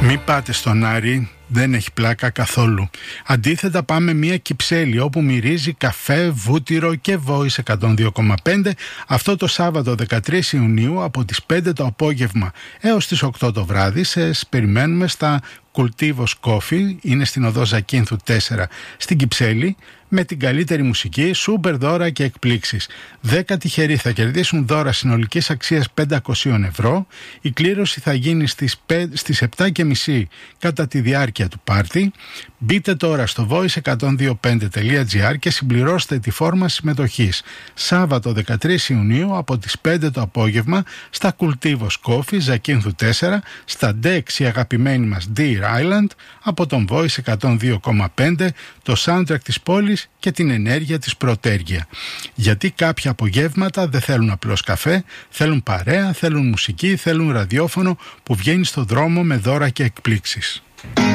Μη πάτε στον Άρη, δεν έχει πλάκα καθόλου. Αντίθετα πάμε μια Κυψέλη όπου μυρίζει καφέ, βούτυρο και Voice 102,5 αυτό το Σάββατο 13 Ιουνίου από τις 5 το απόγευμα έως τις 8 το βράδυ. Περιμένουμε στα Cultivos Coffee, είναι στην οδό Ζακίνθου 4 στην Κυψέλη, με την καλύτερη μουσική, σούπερ δώρα και εκπλήξεις. 10 τυχεροί θα κερδίσουν δώρα συνολικής αξίας 500 ευρώ. Η κλήρωση θα γίνει στις 7.30 κατά τη διάρκεια του πάρτι. Μπείτε τώρα στο voice125.gr και συμπληρώστε τη φόρμα συμμετοχής. Σάββατο 13 Ιουνίου από τις 5 το απόγευμα στα Cultivos Coffee, Ζακίνθου 4, στα Dex η αγαπημένη μας Deer Island, από τον Voice 102,5, το soundtrack της πόλης και την ενέργεια της Πρωτέργεια. Γιατί κάποια απογεύματα δεν θέλουν απλώς καφέ, θέλουν παρέα, θέλουν μουσική, θέλουν ραδιόφωνο που βγαίνει στο δρόμο με δώρα και εκπλήξεις.